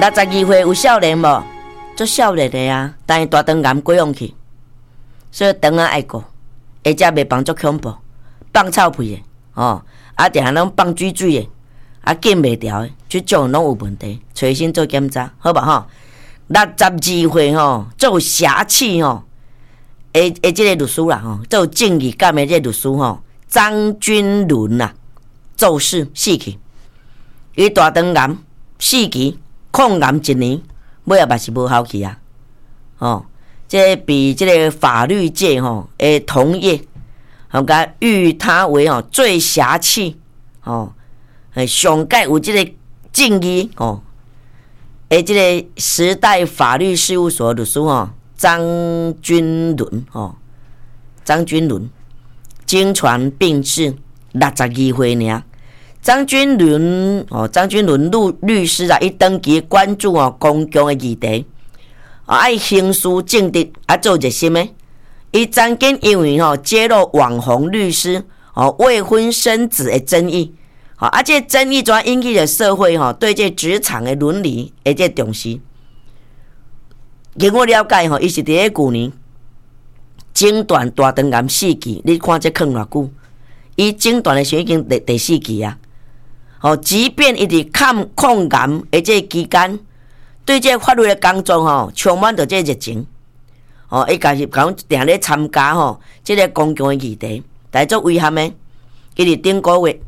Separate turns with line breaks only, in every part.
62岁有少年无？做少年的啊，但是大肠癌过用去，所以肠啊爱顾，而且袂放足恐怖，放臭屁的哦，啊，定下拢放水的，啊，禁袂调的，即种拢有问题，找医生做检查，好吧吼？62岁吼，做侠气吼，即个律师啦吼，做正义感的即个律师吼，张君伦啦，做事死去，伊大肠癌死去，抗癌1年。尾也嘛是无效去啊！哦，这比这个法律界吼的同业，甲誉他为最侠气哦，上界有这个正义哦，这个时代法律事务所律师张君伦张君伦经传病逝，62岁尔。张君伦律师啊，伊长期关注公共的议题，爱行事正直，做热心的。伊曾经因为揭露网红律师未婚生子的争议，这个争议主要引起了社会对这职场的伦理的这重视。经我了解伊是伫咧去年诊断大肠癌4期，你看这坑偌久？伊诊断的时候已经第4期啊。即便伊伫抗癌的这期间，对这法律的工作充满着这热情，伊讲定咧参加这个公共的议题，但做遗憾的，伊伫顶个月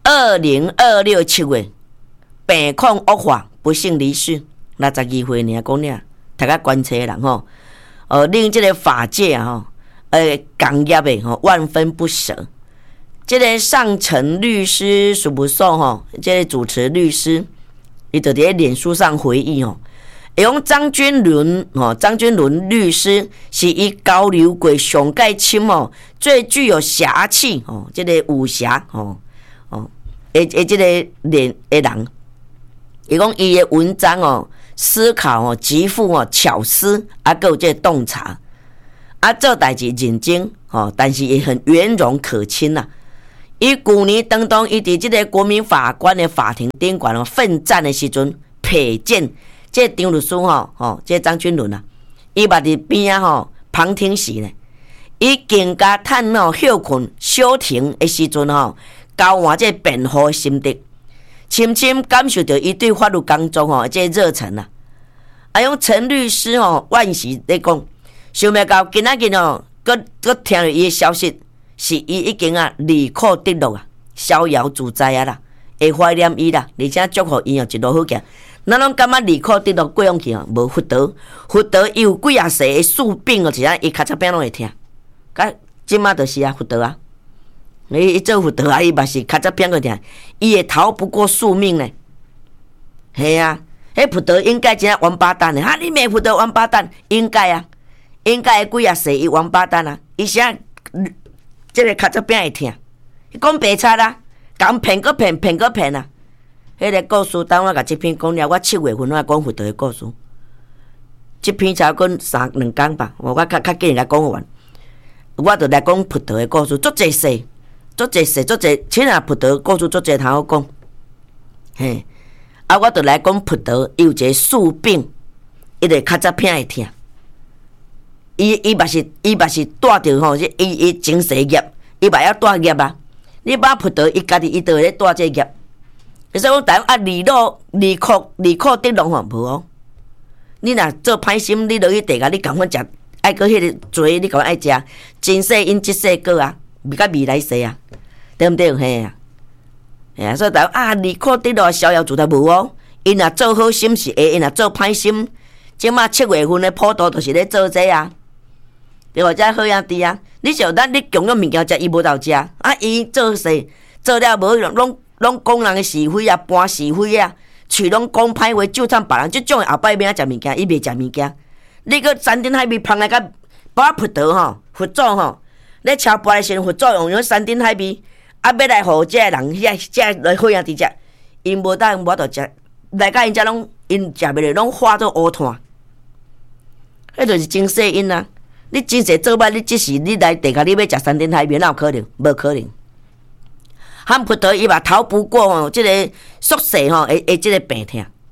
2026 7月病况恶化，不幸离世，62岁尔讲俩，大家观察的人令这个法界工业的万分不舍。这个上层律师事务所这个主持律师，伊就伫脸书上回忆用张君伦律师是伊交流过上界深最具有侠气这个武侠这个人，伊讲伊的文章思考极富巧思，还有这个洞察，做代志认真但是也很圆融可亲呐。伊去年当中，伊伫即个国民法官的法庭顶悬奋战的时阵，佩剑这张律师这张君伦伊捌伫边旁听时呢，伊更加趁休困小停的时阵交换这辩护的心得，深深感受到伊对法律工作这热忱啊！用陈律师万时咧讲，想袂到今仔日搁听到伊的消息。是伊已经离苦得乐啊，逍遥自在啊啦，会怀念伊啦，而且祝福伊一路好行。咱拢感觉离苦得乐过用去无福德，伊有几世的宿病一下伊脚趾边拢会疼。即马就是福德啊，伊做福德伊嘛是脚趾边个疼，伊会逃不过宿命呢。系啊，迄福德应该真王八蛋呢，你没福德王八蛋，应该啊，应该几世伊王八蛋啊，伊啥？这个脚趾边会疼，伊讲白差啦，讲骗个骗啊！迄个故事，等我甲这篇讲了，我7月份我讲福德的故事，这篇才讲2天吧，我较紧甲讲完，我就来讲福德的故事，足济世，像啊福德故事足济通好讲，嘿，我就来讲福德伊有一个宿病，伊个脚趾边会疼。伊嘛是带着伊精神业，伊嘛要带业啊！你把葡萄伊家己伊就咧带这业，所以讲台离苦得乐无你若做歹心，你落去地下，你共款食，爱搁迄个做，你共爱食，前世因即世果啊，未来世啊，对毋对？嘿啊，所以离苦得乐逍遥自在无因若做好心是会，因若做歹心，即马7月份的普渡就是咧做这啊。对无？遮好兄弟啊！你像咱你供养物件食，伊无够食伊做事做了无拢讲人的是非啊，搬是非啊，喙拢讲歹话，就趁别人即种的后摆面食物件，伊袂食物件。你搁山顶海味芳来甲把佛陀佛祖咧敲钵的时阵，佛祖用山顶海味要来互遮人遮来好兄弟食，因无当无得食，来甲因遮拢因食袂落，拢化做乌炭。迄就是真世因啊！你真侪做歹，你即时你来地下，你要食山顶海味，哪有可能？无可能。汉佛陀伊嘛逃不过即个宿世的即个病痛。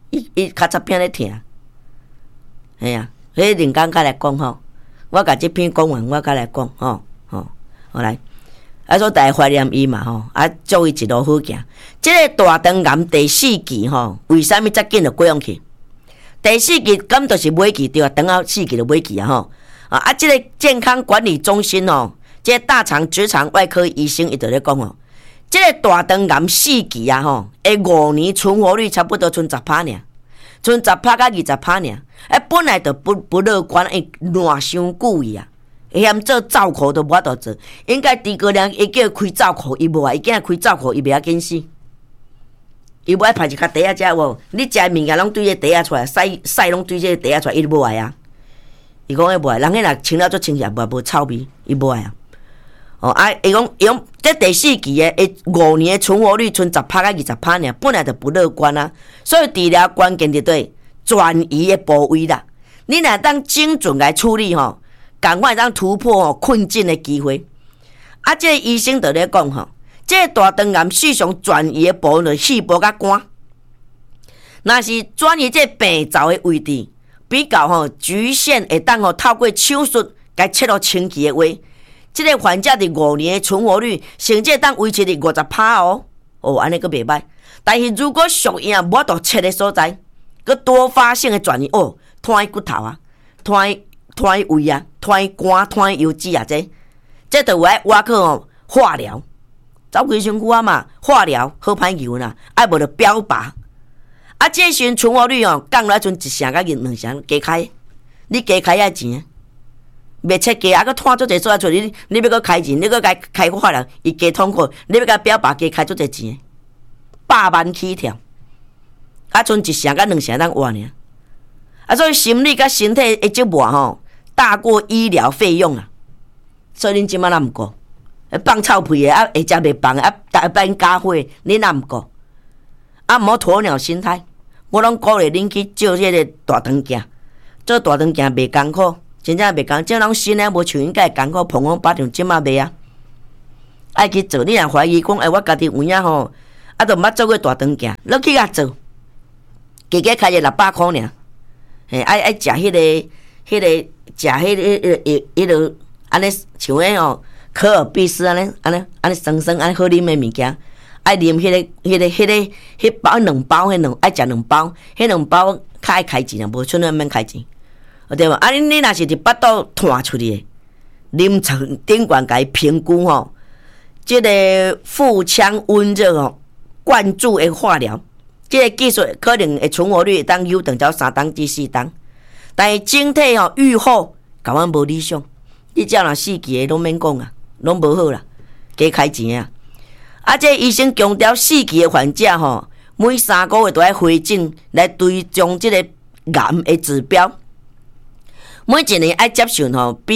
伊咔嚓片咧疼。系啊，迄另讲甲来讲吼，我甲即篇讲完，我甲来讲吼，好来，所以大家怀念伊嘛吼，祝伊一路好行。即个大肠癌第4期吼，为啥物遮紧就过用去？第4期咁就是尾期对啊，等到4期就尾期啊吼。即个健康管理中心吼，即个大肠直肠外科医生伊就咧讲吼，即个大肠癌4期啊吼，诶5年存活率差不多剩10%尔，剩10%到20%尔。本来就不乐观，烂伤久伊啊，嫌做照口都无法度做，应该诸葛亮伊叫伊开照口，伊无爱，伊惊开照口，伊袂要紧死。伊无爱派一较茶仔食无？你食物件拢对这茶仔出来，屎拢对这茶仔出来，伊无爱啊。伊讲伊无爱，人迄若清了足清气，无臭味，伊无爱啊。伊讲这第4期诶，5年存活率剩10%到20%尔，本来就不乐观啊。所以治疗关键伫对转移的部位啦。你若当精准来处理吼，赶快当突破困境的机会。这个医生就咧讲吼。这个大肠癌事实上转移的部分就是细胞甲肝，若是转移这病灶的位置比较局限，会当透过手术该切落清气的话，这个患者伫5年的存活率，甚至当维持伫50%哦。安尼佫袂歹。但是如果属于无法度切的所在，佫多发性的转移拖伊骨头啊，拖伊胃啊，拖伊肝，拖伊油脂啊，这就有爱挖去化疗。走几身躯嘛，化疗好歹油啦，无就标靶。这时存活率降落剩1成到2成，加开，你加开遐钱，袂切价，佫拖足侪所在出，你要佫开钱，你佫该开化疗，伊加痛苦，你要甲标靶加开足侪钱，100万起跳，剩1成到2成当活尔。所以心理甲身体的折磨大过医疗费用啊。所以恁即摆哪毋过？放臭屁的会食袂放的大班加火，你哪毋过？毋好鸵鸟心态。我拢鼓励恁去照迄个大肠镜，做大肠镜袂艰苦，真正袂艰苦。即拢新的，无像因介艰苦，碰风巴掌，即马袂啊。爱去做，你若怀疑讲，我家己有影就毋捌做过大肠镜，你去甲做，加加开600塊尔。爱食迄个，食迄个，安尼像迄可尔必斯安尼酸酸安尼好啉的物件，爱啉迄包2包，爱食2包，迄2包较爱开钱啊，无剩免开钱，对无？你若是伫腹肚弹出去的，临床顶管甲伊评估即个腹腔温热灌注的化疗，即个技术可能会存活率当有等到3档至4档，但是整体预后甲阮无理想，你只要4期的拢免讲啊。拢无好啦，加开钱啊！这医生强调4期的患者每3个月都要回诊来追踪这个癌的指标，每1年爱接受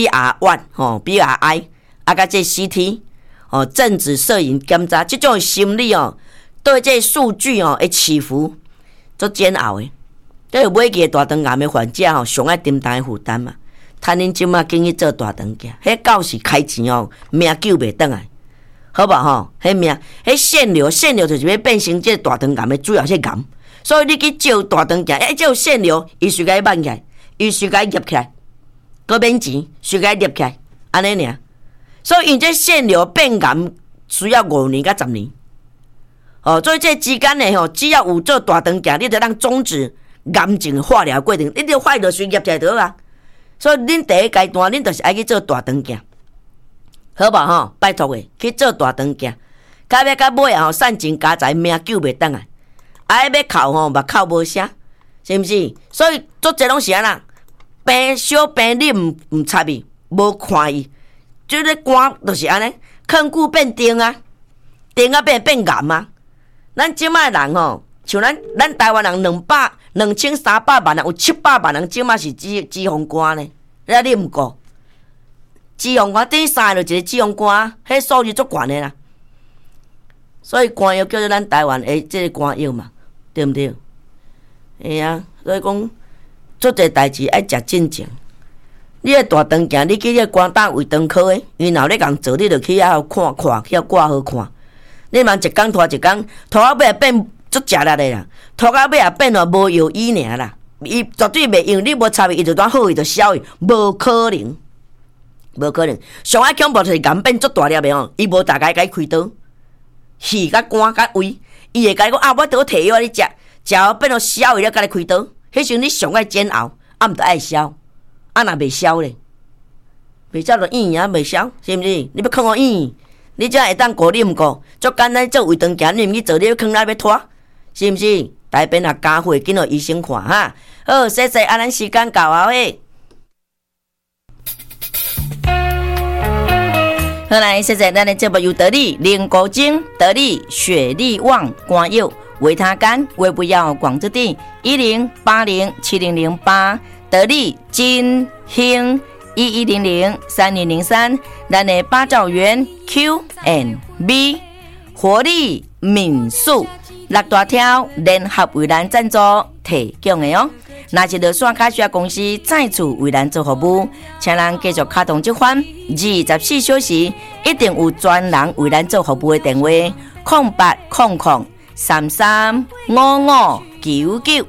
BR1、BRI 甲这 CT 正子摄影检查，这种心理对这数据的起伏足煎熬的。对每期大肠癌的患者上爱承担的负担嘛。趁恁即马紧去做大肠镜，迄到时开钱命救袂转来，好无迄命，迄腺瘤就是要变成这大肠癌的主要癌，所以你去照大肠镜，这有腺瘤，伊随甲伊挽起来，伊随甲伊入起来，搁免钱，随甲伊入起来，安尼尔。所以因这腺瘤变癌需要5年到10年，所以这之间的只要有做大肠镜，你就当终止癌症的化疗过程，你就化疗随入起来就好啊。所以恁第一阶段，恁就是爱去做大肠镜，好无拜托诶，去做大肠镜，到尾散尽家财，命救袂转来，要哭目哭无声，是毋是？所以足侪拢是安那，小病你毋插伊，无看伊，即个肝就是安尼，坑久变丁啊，丁啊变癌啊。咱即摆人像咱台湾人2300万人，有700万人即马是脂肪肝呢。你毋过脂肪肝第3个就一个脂肪肝，迄数字足悬的啦。所以肝药叫做咱台湾的即个肝药嘛，对毋对？所以讲做侪代志爱食正经。你个大肠镜，你去个肝胆胃肠科的，因后咧共做，你就去遐看，去遐挂号看。你嘛一工拖一工，拖到尾变足食力的啦，拖到尾也变作无药医尔啦，伊绝对袂用，你无插伊，伊就当好，伊就消伊，无可能，无可能。上爱恐怖就是眼变足大粒的哦，伊无大概甲伊开刀，戏甲肝甲胃，伊会甲你讲啊，我得摕药你食，食后变作消伊了，甲你开刀，迄时你上爱煎熬，啊毋得爱消，啊若袂消咧，袂消就医院袂消，是毋是？你要囥互医院，你才会当过，你毋过，足简单做胃肠镜，你毋去做，你要囥哪要拖？是毋是？大便若加血，紧互医生看哈。好，谢谢，啊，咱时间到啊喂。好来，谢谢咱的节目由得力灵骨精、得力雪力旺肝药、维他肝、胃不药广之地10807008得力金兴11003203，咱的八兆元 Q&B 活力民宿六大条联合为咱赞助提供的哦。若是落线卡需要公司再次为咱做服务，请咱继续卡通这款24小时一定有专人为咱做服务的电话0800335599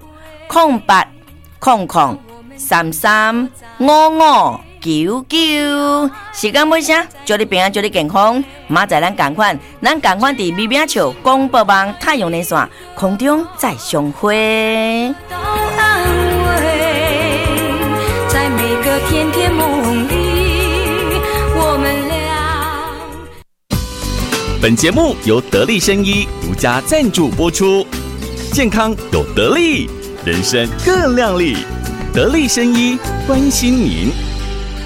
0800335599。时间尾声，祝你平安，祝你健康。明仔咱同款伫美美笑广播网太阳连线空中再相会。在每个甜甜梦里，我们俩。
本节目由得力生医独家赞助播出，健康有得力，人生更亮丽。得力生医关心您。